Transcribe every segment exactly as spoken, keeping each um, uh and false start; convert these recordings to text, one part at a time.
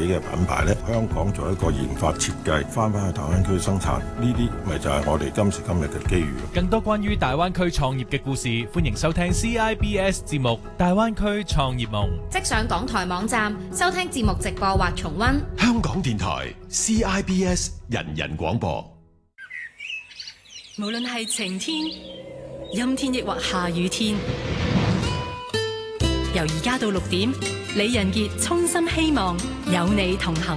嘅品牌呢，香港做一個研發設計，翻返去大灣區生產，呢啲咪就係我哋今時今日嘅機遇。 更多關於大灣區創業嘅故事，歡迎收聽 C I B S 節目《大灣區創業夢》。 即上港台網站收聽節目直播或重溫。 香港電台 C I B S 人人廣播。 無論係晴天、陰天，抑或下雨天，由而家到六點，李仁傑衷心希望有你同行。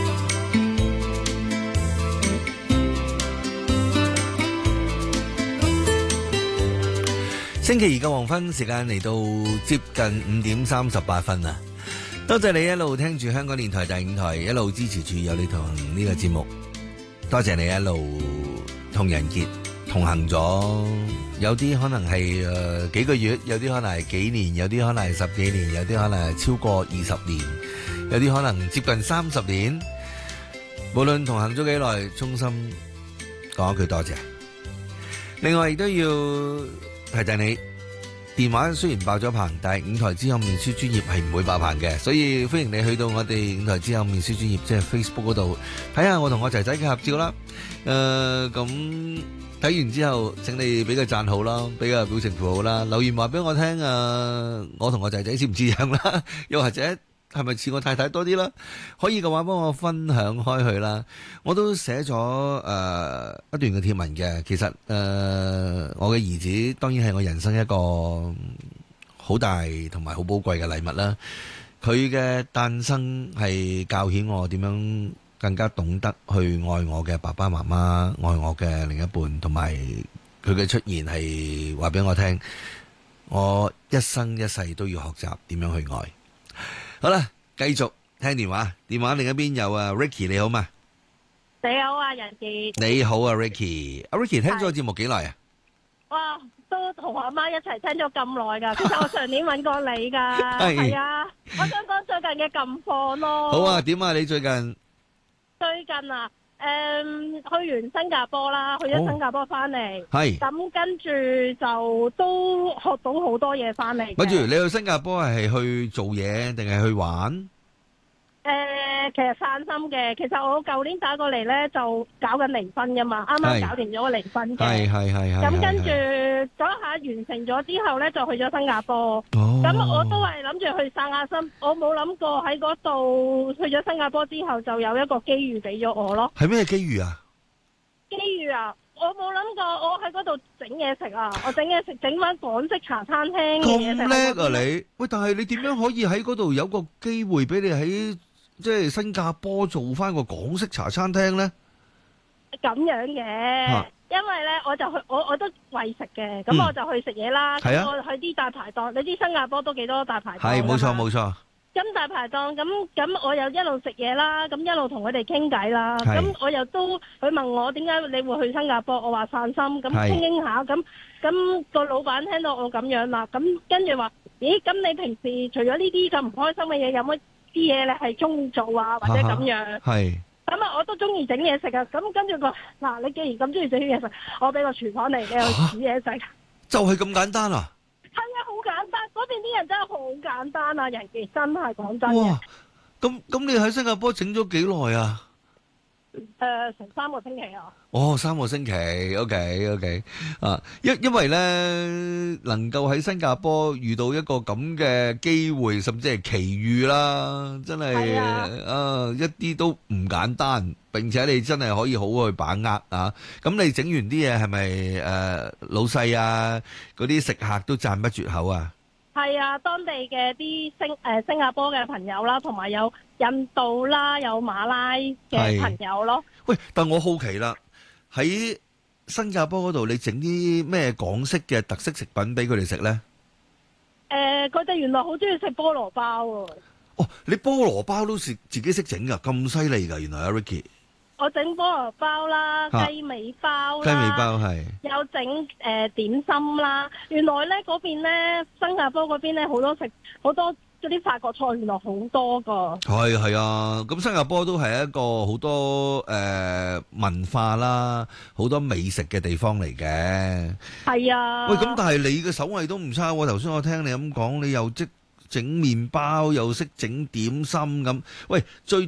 星期二嘅黃昏時間嚟到接近五點三十八分啦，多謝你一路聽住香港電台第五台，一路支持住有你同行呢個節目，多謝你一路同仁傑同行咗，有啲可能係誒、呃、幾個月，有啲可能係幾年，有啲可能係十幾年，有啲可能係超過二十年，有啲可能接近三十年。無論同行咗幾耐，衷心講一句多謝。另外亦都要提提你，電話雖然爆咗棚，但係五台之後面書專頁係唔會爆棚嘅，所以歡迎你去到我哋五台之後面書專頁，即係 Facebook 嗰度睇下我同我仔仔嘅合照啦。誒咁。睇完之後，請你俾個讚好啦，俾個表情符號啦，留言話俾我聽啊！我同我仔仔似唔似樣啦？又或者係咪似我太太多啲啦？可以嘅話，幫我分享開去啦。我都寫咗誒一段嘅貼文嘅。其實誒、呃，我嘅兒子當然係我人生一個好大同埋好寶貴嘅禮物啦。佢嘅誕生係教曉我點樣更加懂得去愛我嘅爸爸媽媽，愛我嘅另一半，同埋佢嘅出現係話俾我聽，我一生一世都要學習點樣去愛。好啦，繼續聽電話，電話另一邊有啊 Ricky， 你好嘛？ 你好啊，仁傑。 你好啊 Ricky， 阿 Ricky 聽咗個節目幾耐啊？ 哇，都同我阿媽一齊聽咗咁耐噶。其實我上年揾過你噶，係啊。我想講最近嘅近況咯。 好啊，點啊？你最近？ 最近啊，誒、嗯，去完新加坡啦，去咗新加坡翻嚟，係、哦，咁跟住就都學到好多嘢翻嚟。跟住你去新加坡係去做嘢定係去玩？誒、 呃，其實散心嘅。其實我舊年打過嚟咧，就搞緊離婚噶嘛，啱啱搞掂咗個離婚嘅。係係係係。咁跟住嗰下完成咗之後咧，就去咗新加坡。咁、哦、我都係諗住去散下心，我冇諗過喺嗰度去咗新加坡之後就有一個機遇俾咗我咯。 係咩機遇啊？ 機遇啊！我冇諗過我喺嗰度整嘢食啊！我整嘢食整翻港式茶餐廳嘅嘢食。咁叻啊你！喂，但係你點樣可以喺嗰度有個機會俾你喺即係新加坡做翻個港式茶餐廳咧？咁樣嘅。啊，因為咧，我就去，我我都為食嘅，咁我就去食嘢啦。咁、嗯、我去啲大排檔，你知新加坡都幾多大排檔。係，冇錯冇錯。咁大排檔，咁咁我又一路食嘢啦，咁一路同佢哋傾偈啦。咁我又都，佢問我點解你會去新加坡，我話散心，咁傾傾下，咁咁個老闆聽到我咁樣啦，咁跟住話，咦，咁你平時除咗呢啲咁唔開心嘅嘢，有冇啲嘢你係中意做啊，或者咁樣？係。咁啊，我都中意整嘢食啊！咁跟住個嗱，你既然咁中意整嘢食，我俾個廚房嚟，你去煮嘢食。啊，就係咁簡單啊！係啊，好簡單，嗰邊啲人真係好簡單啊！人哋真係講真嘅。哇！咁咁，你喺新加坡整咗幾耐啊？誒、呃，成三個星期啊！哦，三個星期 ，OK OK，啊，因因為咧，能夠喺新加坡遇到一個咁嘅機會，甚至係奇遇啦，真係啊，啊，一啲都唔簡單，並且你真係可以好好去把握啊！咁你整完啲嘢係咪誒老細啊嗰啲食客都讚不絕口啊？係啊，當地嘅啲新誒新加坡嘅朋友啦，同埋有印度啦，有馬拉嘅朋友咯。喂，但我好奇啦，喺新加坡嗰度，你整啲咩港式嘅特色食品俾佢哋食咧？誒，佢哋原來好中意食菠蘿包喎。哦，你菠蘿包都食自己識整噶，咁犀利噶，原來啊 Ricky。我整菠蘿包啦，雞尾包啦，雞尾包係有整誒點心啦。原來咧嗰邊咧新加坡嗰邊咧好多食好多嗰啲法國菜，原來好多噶。係係啊，咁新加坡都係一個好多誒文化啦，好多美食嘅地方嚟嘅。係啊。喂，咁但係你嘅手藝都唔差喎。頭先我聽你咁講，你又即整麵包又識整點心咁。喂，最